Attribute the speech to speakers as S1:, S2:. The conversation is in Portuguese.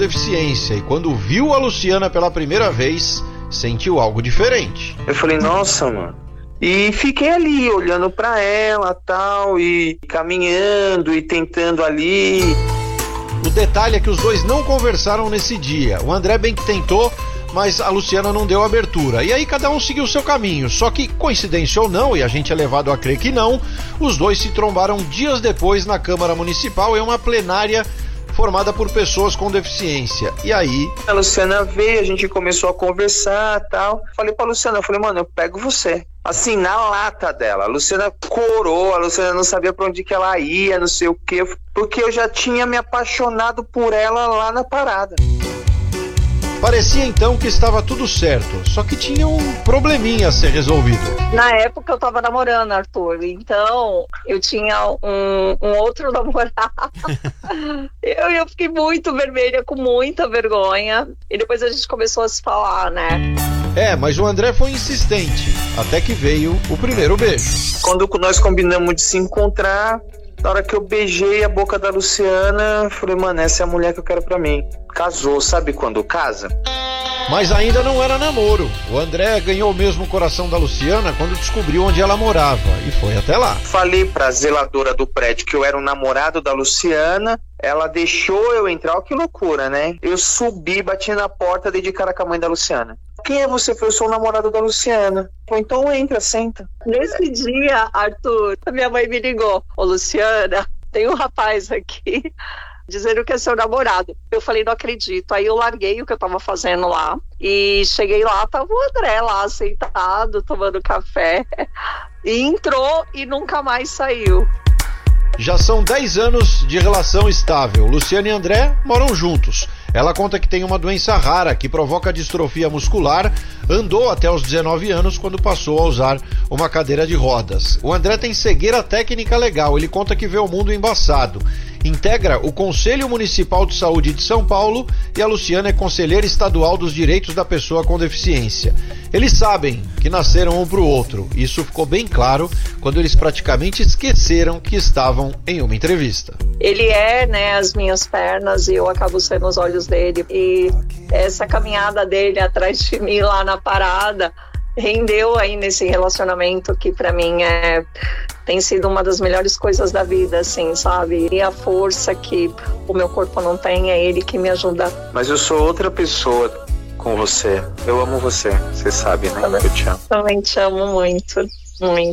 S1: deficiência e quando viu a Luciana pela primeira vez, sentiu algo diferente.
S2: Eu falei, nossa, mano. E fiquei ali, olhando pra ela, tal, e caminhando e tentando ali.
S1: O detalhe é que os dois não conversaram nesse dia. O André bem que tentou, mas a Luciana não deu abertura. E aí cada um seguiu seu caminho. Só que, coincidência ou não, e a gente é levado a crer que não, os dois se trombaram dias depois na Câmara Municipal em uma plenária formada por pessoas com deficiência. E aí...
S2: A Luciana veio, a gente começou a conversar e tal. Falei pra Luciana, mano, eu pego você. Assim, na lata dela. A Luciana corou, a Luciana não sabia pra onde que ela ia, não sei o quê. Porque eu já tinha me apaixonado por ela lá na parada.
S1: Parecia então que estava tudo certo, só que tinha um probleminha a ser resolvido.
S3: Na época eu tava namorando, Arthur, então eu tinha um outro namorado. eu fiquei muito vermelha, com muita vergonha, e depois a gente começou a se falar, né?
S1: Mas o André foi insistente, até que veio o primeiro beijo.
S2: Quando nós combinamos de se encontrar, na hora que eu beijei a boca da Luciana, falei, mano, essa é a mulher que eu quero pra mim. Casou, sabe quando casa?
S1: Mas ainda não era namoro. O André ganhou mesmo o coração da Luciana quando descobriu onde ela morava e foi até lá.
S2: Falei pra zeladora do prédio que eu era o namorado da Luciana, ela deixou eu entrar, olha que loucura, né? Eu subi, bati na porta, dei de cara com a mãe da Luciana. Quem é você? Eu sou o namorado da Luciana. Falei, então entra, senta.
S3: Nesse dia, Arthur, a minha mãe me ligou. Ô, Luciana, tem um rapaz aqui dizendo que é seu namorado. Eu falei, não acredito. Aí eu larguei o que eu tava fazendo lá e cheguei lá, tava o André lá sentado, tomando café. E entrou e nunca mais saiu.
S1: Já são 10 anos de relação estável. Luciana e André moram juntos. Ela conta que tem uma doença rara que provoca distrofia muscular, andou até os 19 anos quando passou a usar uma cadeira de rodas. O André tem cegueira técnica legal, ele conta que vê o mundo embaçado. Integra o Conselho Municipal de Saúde de São Paulo e a Luciana é conselheira estadual dos direitos da pessoa com deficiência. Eles sabem que nasceram um para o outro. Isso ficou bem claro quando eles praticamente esqueceram que estavam em uma entrevista.
S3: Ele é, né, as minhas pernas e eu acabo sendo os olhos dele. E essa caminhada dele atrás de mim lá na parada rendeu aí nesse relacionamento que pra mim tem sido uma das melhores coisas da vida, assim, sabe? E a força que o meu corpo não tem, é ele que me ajuda.
S2: Mas eu sou outra pessoa com você. Eu amo você, você sabe, né? Eu te amo.
S3: Também te amo muito, muito.